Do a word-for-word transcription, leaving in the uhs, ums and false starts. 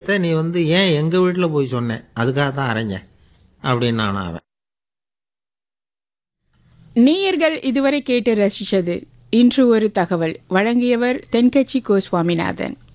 விஷயத்த நீ வந்து ஏன் எங்கள் வீட்டில் போய் சொன்னேன், அதுக்காக தான் அரைஞ்சேன் அப்படின்னு நானும் அவன். நேயர்கள் இதுவரை கேட்டு ரசிச்சது இன்று ஒரு தகவல். வழங்கியவர் தென்கட்சி கோ சுவாமிநாதன்.